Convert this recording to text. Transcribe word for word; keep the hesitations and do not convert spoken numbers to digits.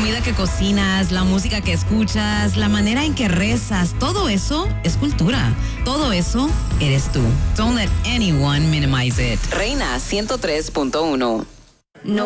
comida que cocinas, la música que escuchas, la manera en que rezas, todo eso es cultura. Todo eso eres tú. Don't let anyone minimize it. Reina ciento tres punto uno.